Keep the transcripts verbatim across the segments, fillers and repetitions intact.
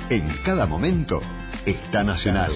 En cada momento está Nacional.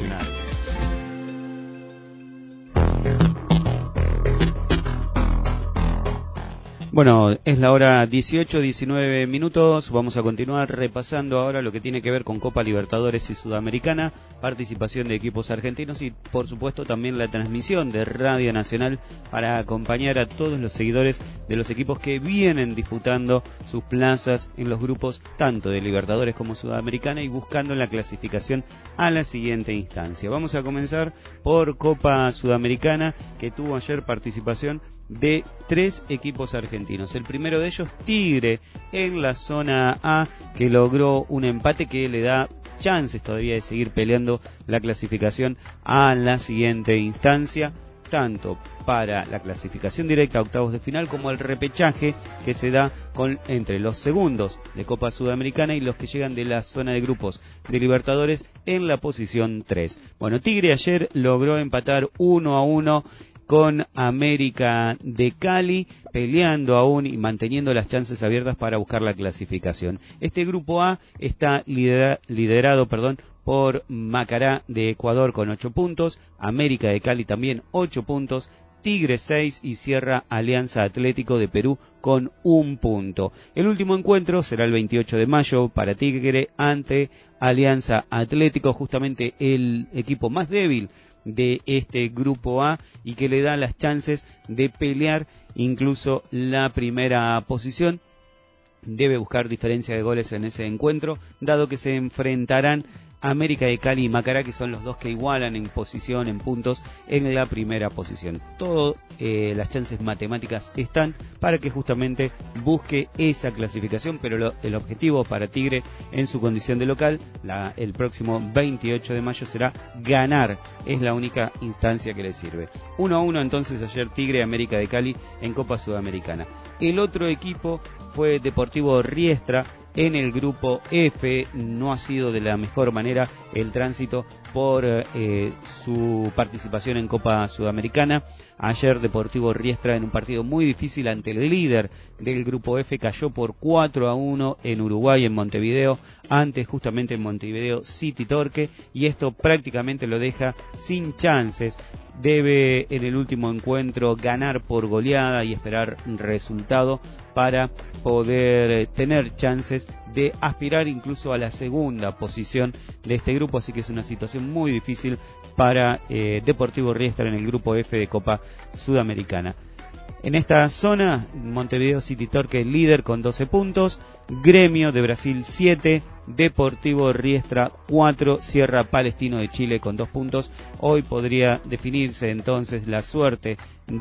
Bueno, es la hora dieciocho, diecinueve minutos. Vamos a continuar repasando ahora lo que tiene que ver con Copa Libertadores y Sudamericana, participación de equipos argentinos y, por supuesto, también la transmisión de Radio Nacional para acompañar a todos los seguidores de los equipos que vienen disputando sus plazas en los grupos tanto de Libertadores como Sudamericana y buscando la clasificación a la siguiente instancia. Vamos a comenzar por Copa Sudamericana, que tuvo ayer participación de tres equipos argentinos. El primero de ellos, Tigre, en la zona A, que logró un empate que le da chances todavía de seguir peleando la clasificación a la siguiente instancia, tanto para la clasificación directa a octavos de final como el repechaje que se da con, entre los segundos de Copa Sudamericana y los que llegan de la zona de grupos de Libertadores en la posición tres. Bueno, Tigre ayer logró empatar uno a uno con América de Cali, peleando aún y manteniendo las chances abiertas para buscar la clasificación. Este grupo A está lidera, liderado perdón, por Macará de Ecuador con ocho puntos, América de Cali también ocho puntos, Tigre seis y cierra Alianza Atlético de Perú con un punto. El último encuentro será el veintiocho de mayo para Tigre ante Alianza Atlético, justamente el equipo más débil de este grupo A y que le da las chances de pelear incluso la primera posición. Debe buscar diferencia de goles en ese encuentro, dado que se enfrentarán América de Cali y Macará, que son los dos que igualan en posición, en puntos, en la primera posición. Todas eh, las chances matemáticas están para que justamente busque esa clasificación, pero lo, el objetivo para Tigre en su condición de local, la, el próximo veintiocho de mayo, será ganar. Es la única instancia que le sirve. uno a uno entonces ayer Tigre, América de Cali en Copa Sudamericana. El otro equipo fue Deportivo Riestra en el grupo F. No ha sido de la mejor manera el tránsito por eh, su participación en Copa Sudamericana. Ayer Deportivo Riestra, en un partido muy difícil ante el líder del grupo F, cayó por cuatro a uno en Uruguay, en Montevideo, antes justamente en Montevideo City Torque, y esto prácticamente lo deja sin chances. Debe en el último encuentro ganar por goleada y esperar resultado para poder tener chances de aspirar incluso a la segunda posición de este grupo, así que es una situación muy difícil para eh, Deportivo Riestra en el grupo F de Copa Sudamericana. En esta zona, Montevideo City Torque líder con doce puntos, Gremio de Brasil siete, Deportivo Riestra cuatro, cierra Palestino de Chile con dos puntos. Hoy podría definirse entonces la suerte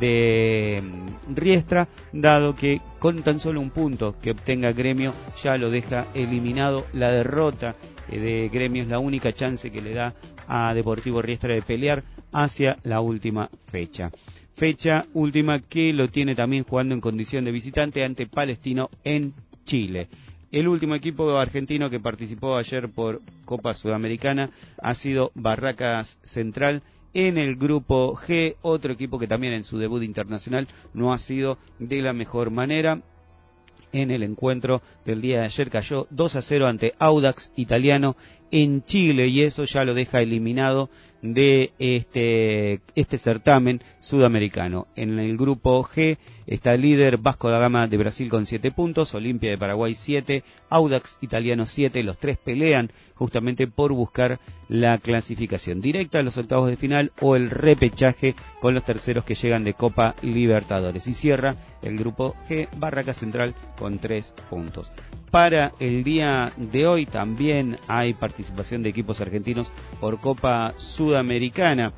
de Riestra, dado que con tan solo un punto que obtenga Gremio ya lo deja eliminado. La derrota de Gremio es la única chance que le da a Deportivo Riestra de pelear hacia la última fecha. Fecha última que lo tiene también jugando en condición de visitante ante Palestino en Chile. El último equipo argentino que participó ayer por Copa Sudamericana ha sido Barracas Central en el grupo G, otro equipo que también en su debut internacional no ha sido de la mejor manera. En el encuentro del día de ayer cayó dos a cero ante Audax Italiano en Chile, y eso ya lo deja eliminado de este, este certamen sudamericano. En el grupo G está el líder Vasco da Gama de Brasil con siete puntos, Olimpia de Paraguay siete, Audax Italiano siete, los tres pelean justamente por buscar la clasificación directa a los octavos de final o el repechaje con los terceros que llegan de Copa Libertadores. Y cierra el grupo G Barracas Central con tres puntos. Para el día de hoy también hay participación de equipos argentinos por Copa Sudamericana.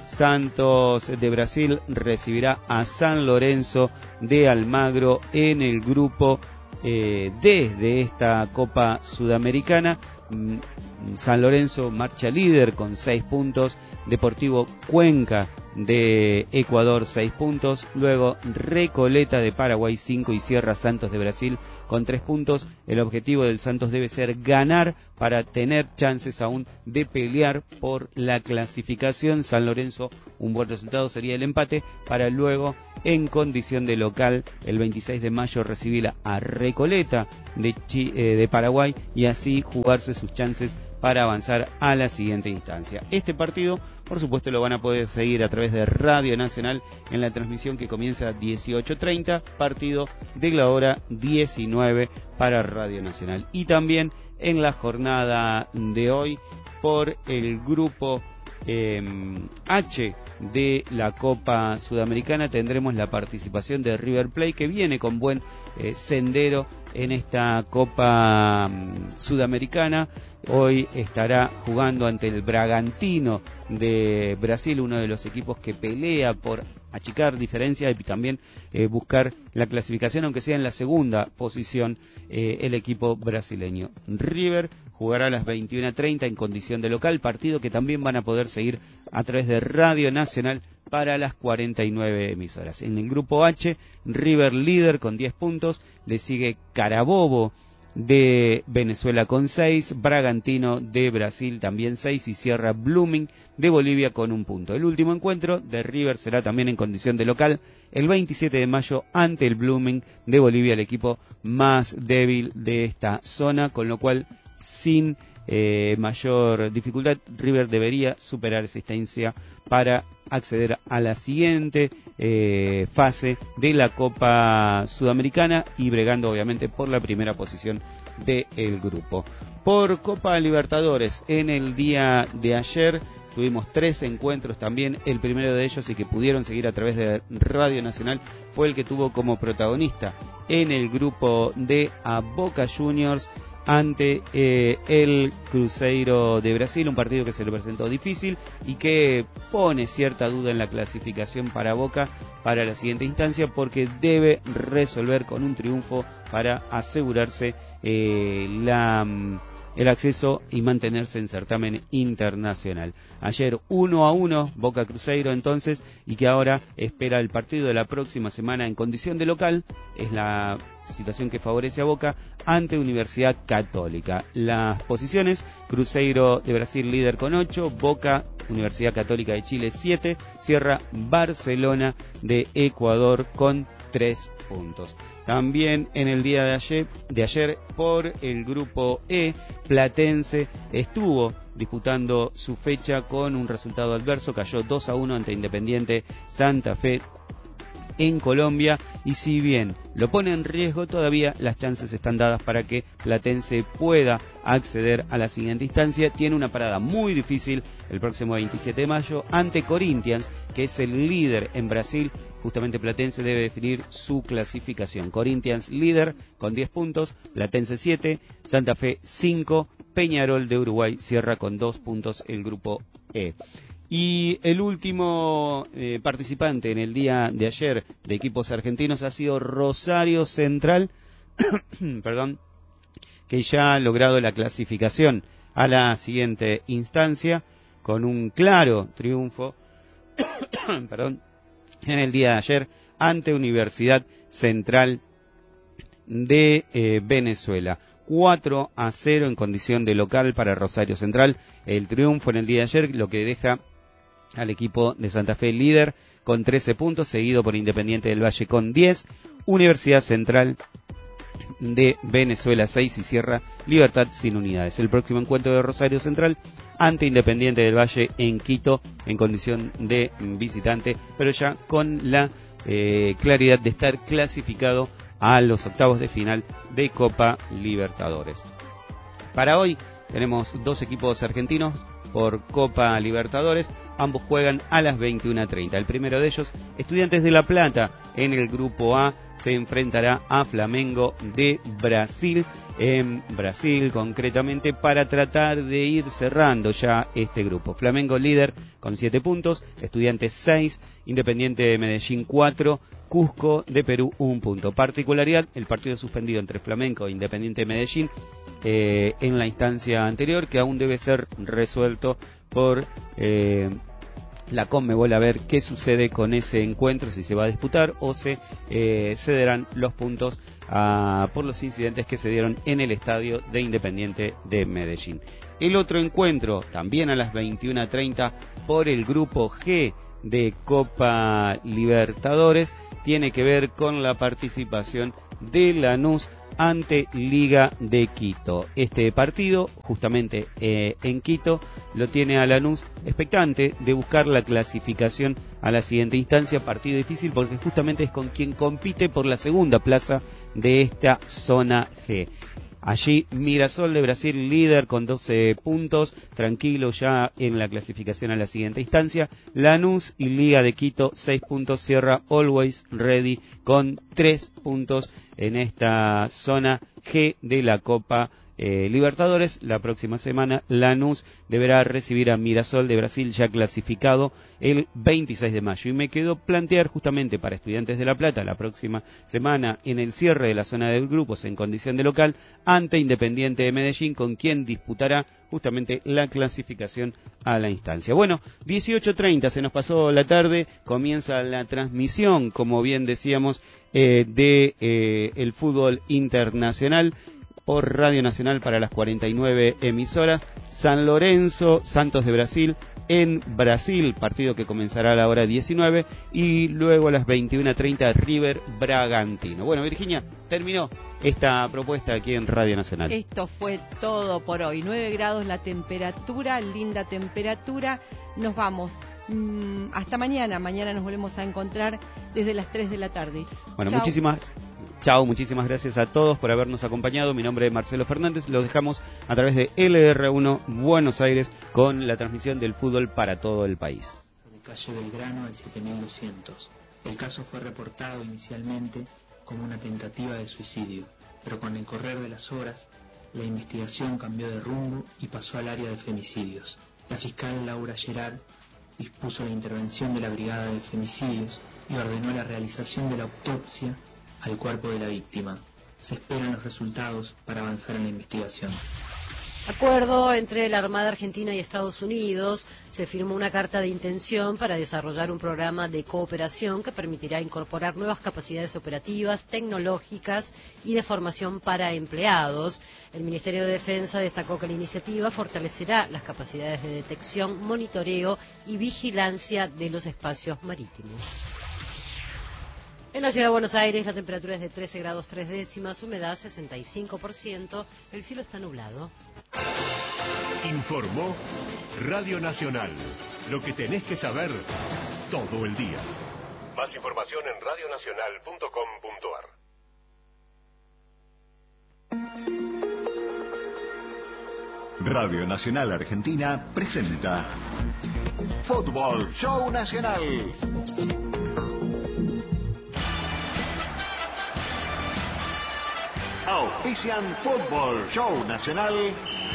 Santos de Brasil recibirá a San Lorenzo de Almagro en el grupo eh, D de esta Copa Sudamericana. San Lorenzo marcha líder con seis puntos, Deportivo Cuenca de Ecuador seis puntos, luego Recoleta de Paraguay cinco y cierra Santos de Brasil con tres puntos. El objetivo del Santos debe ser ganar para tener chances aún de pelear por la clasificación. San Lorenzo, un buen resultado sería el empate para luego, en condición de local, el veintiséis de mayo recibir a Recoleta de, Chi- eh, de Paraguay y así jugarse sus chances para avanzar a la siguiente instancia. Este partido, por supuesto, lo van a poder seguir a través de Radio Nacional en la transmisión que comienza a dieciocho treinta, partido de la hora diecinueve para Radio Nacional. Y también en la jornada de hoy por el grupo eh, H de la Copa Sudamericana tendremos la participación de River Plate, que viene con buen eh, sendero en esta Copa um, Sudamericana. Hoy estará jugando ante el Bragantino de Brasil, uno de los equipos que pelea por achicar diferencias y también eh, buscar la clasificación, aunque sea en la segunda posición, eh, el equipo brasileño. River jugará a las veintiuna treinta en condición de local, partido que también van a poder seguir a través de Radio Nacional para las cuarenta y nueve emisoras. En el grupo H, River líder con diez puntos, le sigue Carabobo de Venezuela con seis, Bragantino de Brasil también seis y cierra Blooming de Bolivia con un punto. El último encuentro de River será también en condición de local el veintisiete de mayo ante el Blooming de Bolivia, el equipo más débil de esta zona, con lo cual sin eh, mayor dificultad River debería superar esa instancia para acceder a la siguiente eh, fase de la Copa Sudamericana y bregando obviamente por la primera posición del grupo. Por Copa Libertadores, en el día de ayer tuvimos tres encuentros también. El primero de ellos, y que pudieron seguir a través de Radio Nacional, fue el que tuvo como protagonista en el grupo D a Boca Juniors ante eh, el Cruzeiro de Brasil, un partido que se le presentó difícil y que pone cierta duda en la clasificación para Boca para la siguiente instancia, porque debe resolver con un triunfo para asegurarse eh, la... el acceso y mantenerse en certamen internacional. Ayer uno a uno Boca Cruzeiro entonces, y que ahora espera el partido de la próxima semana en condición de local. Es la situación que favorece a Boca ante Universidad Católica. Las posiciones: Cruzeiro de Brasil líder con ocho, Boca, Universidad Católica de Chile siete, cierra Barcelona de Ecuador con tres puntos. También en el día de ayer, de ayer por el grupo E, Platense estuvo disputando su fecha con un resultado adverso, cayó dos a uno ante Independiente Santa Fe en Colombia, y si bien lo pone en riesgo, todavía las chances están dadas para que Platense pueda acceder a la siguiente instancia. Tiene una parada muy difícil el próximo veintisiete de mayo ante Corinthians, que es el líder en Brasil. Justamente Platense debe definir su clasificación. Corinthians líder con diez puntos, Platense siete, Santa Fe cinco, Peñarol de Uruguay cierra con dos puntos el grupo E. Y el último eh, participante en el día de ayer de equipos argentinos ha sido Rosario Central, perdón, que ya ha logrado la clasificación a la siguiente instancia con un claro triunfo, perdón, en el día de ayer ante Universidad Central de eh, Venezuela. cuatro a cero en condición de local para Rosario Central. El triunfo en el día de ayer, lo que deja al equipo de Santa Fe líder con trece puntos, seguido por Independiente del Valle con diez, Universidad Central de Venezuela seis y cierra Libertad sin unidades. El próximo encuentro de Rosario Central ante Independiente del Valle en Quito en condición de visitante, pero ya con la eh, claridad de estar clasificado a los octavos de final de Copa Libertadores. Para hoy tenemos dos equipos argentinos por Copa Libertadores, ambos juegan a las veintiuna treinta. El primero de ellos, Estudiantes de La Plata, en el grupo A, se enfrentará a Flamengo de Brasil, en Brasil concretamente, para tratar de ir cerrando ya este grupo. Flamengo líder con siete puntos, Estudiantes seis, Independiente de Medellín cuatro, Cusco de Perú un punto. Particularidad: el partido suspendido entre Flamengo e Independiente de Medellín eh, en la instancia anterior, que aún debe ser resuelto por eh, la Conmebol, a ver qué sucede con ese encuentro, si se va a disputar o se eh, cederán los puntos a, por los incidentes que se dieron en el estadio de Independiente de Medellín. El otro encuentro, también a las veintiuna treinta, por el grupo G de Copa Libertadores, tiene que ver con la participación de Lanús ante Liga de Quito. Este partido, justamente eh, en Quito, lo tiene a Lanús expectante de buscar la clasificación a la siguiente instancia. Partido difícil porque justamente es con quien compite por la segunda plaza de esta zona G. Allí Mirassol de Brasil, líder con doce puntos, tranquilo ya en la clasificación a la siguiente instancia. Lanús y Liga de Quito, seis puntos, cierra Always Ready con tres puntos en esta zona G de la Copa eh, Libertadores. La próxima semana Lanús deberá recibir a Mirassol de Brasil, ya clasificado, el veintiséis de mayo. Y me quedó plantear justamente para Estudiantes de La Plata la próxima semana en el cierre de la zona de grupos en condición de local ante Independiente de Medellín, con quien disputará justamente la clasificación a la instancia. Bueno, dieciocho treinta, se nos pasó la tarde, comienza la transmisión, como bien decíamos, eh, de eh, el fútbol internacional por Radio Nacional para las cuarenta y nueve emisoras. San Lorenzo, Santos de Brasil, en Brasil, partido que comenzará a la hora diecinueve, y luego a las veintiuna treinta River Bragantino. Bueno, Virginia, terminó esta propuesta aquí en Radio Nacional. Esto fue todo por hoy. nueve grados la temperatura, linda temperatura. Nos vamos. Mm, hasta mañana. Mañana nos volvemos a encontrar desde las tres de la tarde. Bueno, Chau. muchísimas Chao, muchísimas gracias a todos por habernos acompañado. Mi nombre es Marcelo Fernández. Los dejamos a través de L R uno Buenos Aires con la transmisión del fútbol para todo el país. De calle Belgrano al siete mil doscientos. El caso fue reportado inicialmente como una tentativa de suicidio, pero con el correr de las horas, la investigación cambió de rumbo y pasó al área de femicidios. La fiscal Laura Gerard dispuso la intervención de la Brigada de Femicidios y ordenó la realización de la autopsia al cuerpo de la víctima. Se esperan los resultados para avanzar en la investigación. Acuerdo entre la Armada Argentina y Estados Unidos. Se firmó una carta de intención para desarrollar un programa de cooperación que permitirá incorporar nuevas capacidades operativas, tecnológicas y de formación para empleados. El Ministerio de Defensa destacó que la iniciativa fortalecerá las capacidades de detección, monitoreo y vigilancia de los espacios marítimos. En la ciudad de Buenos Aires la temperatura es de trece grados tres décimas, humedad sesenta y cinco por ciento, el cielo está nublado. Informó Radio Nacional, lo que tenés que saber todo el día. Más información en radio nacional punto com punto a r. Radio Nacional Argentina presenta Fútbol Show Nacional. Auspician Fútbol Show Nacional.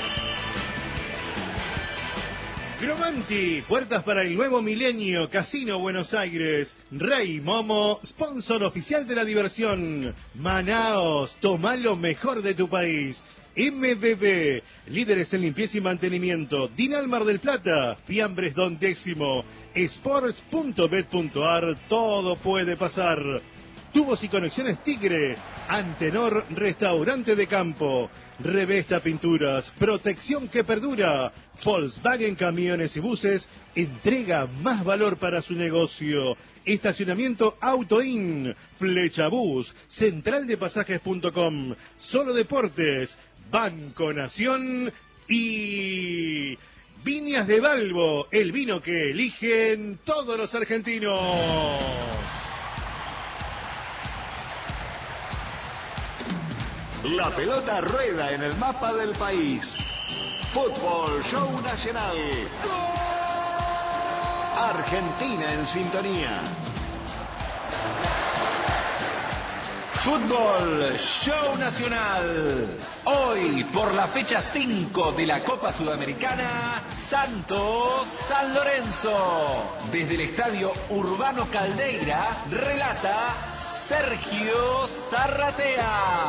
Gromanti, puertas para el nuevo milenio, Casino Buenos Aires. Rey Momo, sponsor oficial de la diversión. Manaos, toma lo mejor de tu país. M B B, líderes en limpieza y mantenimiento. Dinal Mar del Plata, Fiambres Don Décimo. Sports punto bet punto a r, todo puede pasar. Tubos y conexiones Tigre, Antenor Restaurante de Campo, Revesta Pinturas, protección que perdura, Volkswagen Camiones y Buses, entrega más valor para su negocio, Estacionamiento Autoin, Flecha Bus, Central de Pasajes punto com, Solo Deportes, Banco Nación y Viñas de Balbo, el vino que eligen todos los argentinos. La pelota rueda en el mapa del país. Fútbol Show Nacional. Argentina en sintonía. Fútbol Show Nacional. Hoy, por la fecha cinco de la Copa Sudamericana, Santos San Lorenzo. Desde el Estadio Urbano Caldeira, relata Sergio Zarratea.